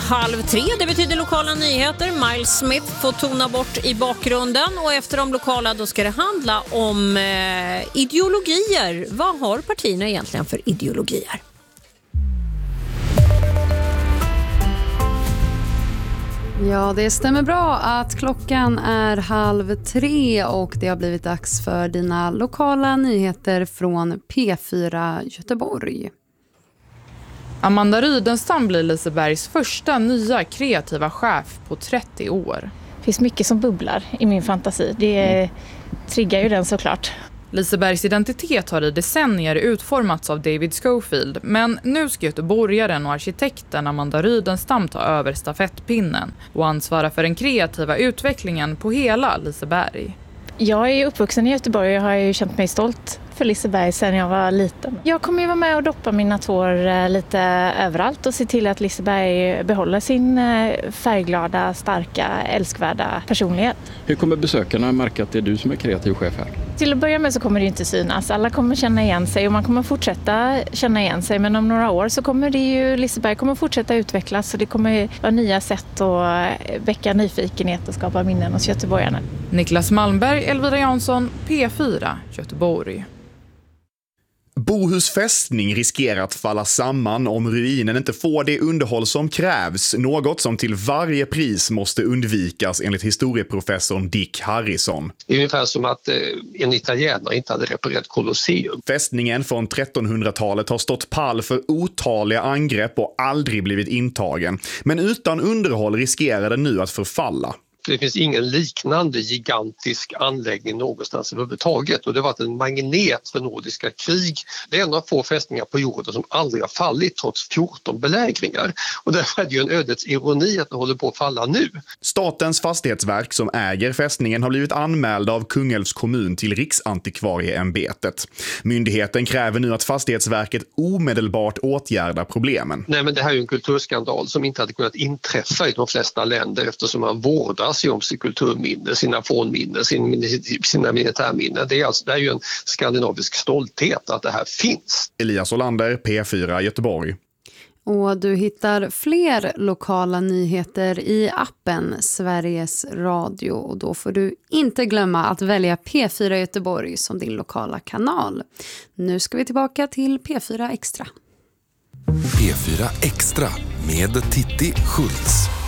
2:30, det betyder lokala nyheter. Miles Smith får tona bort i bakgrunden och efter de lokala då ska det handla om ideologier. Vad har partierna egentligen för ideologier? Ja, det stämmer bra att klockan är 2:30 och det har blivit dags för dina lokala nyheter från P4 Göteborg. Amanda Rydenstam blir Lisebergs första nya kreativa chef på 30 år. Det finns mycket som bubblar i min fantasi. Det triggar ju den såklart. Lisebergs identitet har i decennier utformats av David Schofield, men nu ska göteborgaren och arkitekten Amanda Rydenstam ta över stafettpinnen och ansvara för den kreativa utvecklingen på hela Liseberg. Jag är uppvuxen i Göteborg och jag har ju känt mig stolt för Liseberg sedan jag var liten. Jag kommer ju vara med och doppa mina tår lite överallt och se till att Liseberg behåller sin färgglada, starka, älskvärda personlighet. Hur kommer besökarna märka att det är du som är kreativ chef här? Till att börja med så kommer det inte synas. Alla kommer känna igen sig och man kommer fortsätta känna igen sig. Men om några år så kommer Liseberg kommer fortsätta utvecklas och det kommer vara nya sätt att väcka nyfikenhet och skapa minnen hos göteborgarna. Niklas Malmberg, Elvira Jansson, P4 Göteborg. Bohus fästning riskerar att falla samman om ruinen inte får det underhåll som krävs. Något som till varje pris måste undvikas enligt historieprofessorn Dick Harrison. Det är ungefär som att en italienare inte hade reparerat Colosseum. Fästningen från 1300-talet har stått pall för otaliga angrepp och aldrig blivit intagen. Men utan underhåll riskerar den nu att förfalla. Det finns ingen liknande gigantisk anläggning någonstans överhuvudtaget och det har varit en magnet för nordiska krig. Det är en av få fästningar på jorden som aldrig har fallit trots 14 belägringar. Och därför är det ju en ödets ironi att det håller på att falla nu. Statens fastighetsverk som äger fästningen har blivit anmälda av Kungälvs kommun till Riksantikvarieämbetet. Myndigheten kräver nu att Fastighetsverket omedelbart åtgärdar problemen. Nej, men det här är ju en kulturskandal som inte hade kunnat inträffa i de flesta länder eftersom man vårdar sig om sin kulturminne, sina fornminnen, sina militärminnen. Det är ju en skandinavisk stolthet att det här finns. Elias Olander, P4 Göteborg. Och du hittar fler lokala nyheter i appen Sveriges Radio och då får du inte glömma att välja P4 Göteborg som din lokala kanal. Nu ska vi tillbaka till P4 Extra. P4 Extra med Titti Schultz.